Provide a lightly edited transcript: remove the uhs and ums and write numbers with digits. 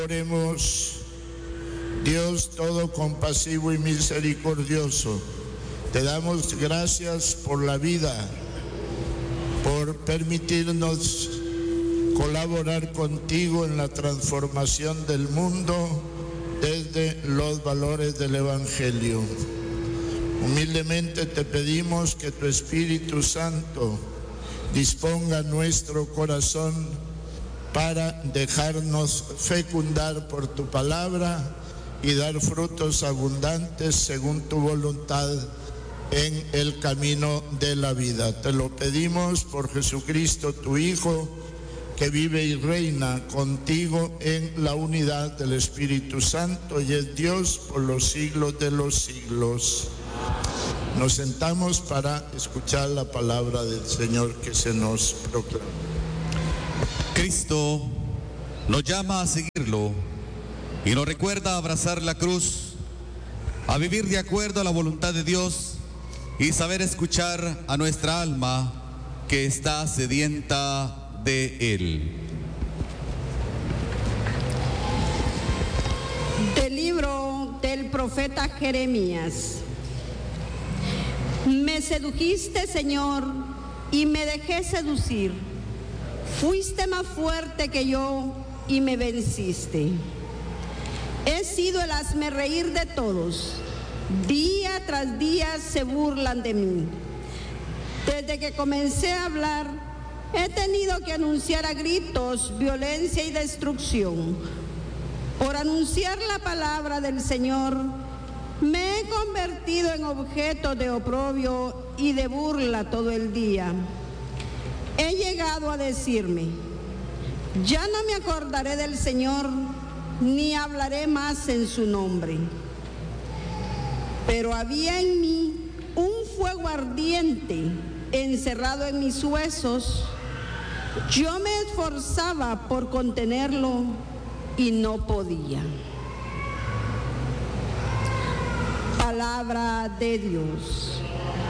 Oremos. Dios todo compasivo y misericordioso, te damos gracias por la vida, por permitirnos colaborar contigo en la transformación del mundo desde los valores del Evangelio. Humildemente te pedimos que tu Espíritu Santo disponga nuestro corazón para dejarnos fecundar por tu palabra y dar frutos abundantes según tu voluntad en el camino de la vida. Te lo pedimos por Jesucristo, tu Hijo, que vive y reina contigo en la unidad del Espíritu Santo y es Dios por los siglos de los siglos. Nos sentamos para escuchar la palabra del Señor que se nos proclama. Cristo nos llama a seguirlo y nos recuerda a abrazar la cruz, a vivir de acuerdo a la voluntad de Dios y saber escuchar a nuestra alma que está sedienta de Él. Del libro del profeta Jeremías. Me sedujiste, Señor, y me dejé seducir. Fuiste más fuerte que yo y me venciste. He sido el hazmerreír de todos. Día tras día se burlan de mí. Desde que comencé a hablar, he tenido que anunciar a gritos violencia y destrucción. Por anunciar la palabra del Señor, me he convertido en objeto de oprobio y de burla todo el día. He llegado a decirme, ya no me acordaré del Señor, ni hablaré más en su nombre. Pero había en mí un fuego ardiente encerrado en mis huesos. Yo me esforzaba por contenerlo y no podía. Palabra de Dios.